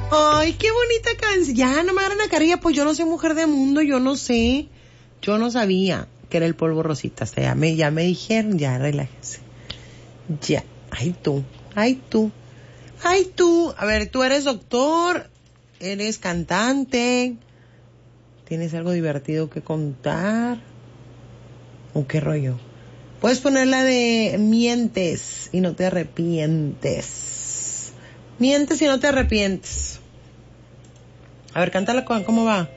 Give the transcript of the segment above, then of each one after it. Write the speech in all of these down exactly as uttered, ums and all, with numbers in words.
Ay, qué bonita canción. Ya, no me agarran la carrilla, pues yo no soy mujer de mundo, yo no sé. Yo no sabía que era el polvo rosita. Hasta ya me, ya me dijeron, ya, relájese. Ya. Ay, tú. Ay, tú. Ay, tú. A ver, tú eres doctor, eres cantante, ¿tienes algo divertido que contar? ¿O qué rollo? Puedes poner la de mientes y no te arrepientes. Mientes y no te arrepientes. A ver, cántala, ¿cómo va?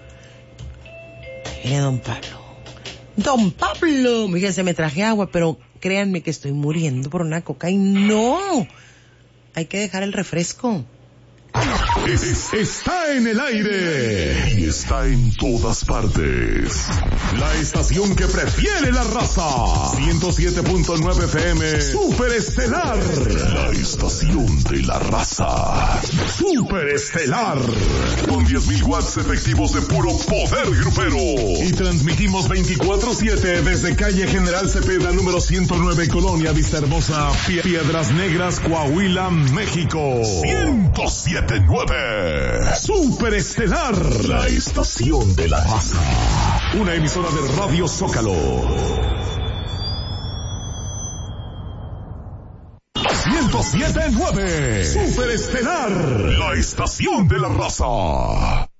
Eh, don Pablo. Don Pablo. Fíjense, me traje agua, pero créanme que estoy muriendo por una coca. Y no. Hay que dejar el refresco. Es, está en el aire y está en todas partes. La estación que prefiere la raza. ciento siete punto nueve F M. Super Estelar. La estación de la raza. Super Estelar. Con diez mil watts efectivos de puro poder grupero. Y transmitimos veinticuatro siete desde calle General Cepeda número ciento nueve, Colonia Vista Hermosa, Piedras Negras, Coahuila, México. ciento siete punto nueve. Super Estelar, la estación de la raza. Una emisora de Radio Zócalo. ciento siete punto nueve. Super Estelar, la estación de la raza.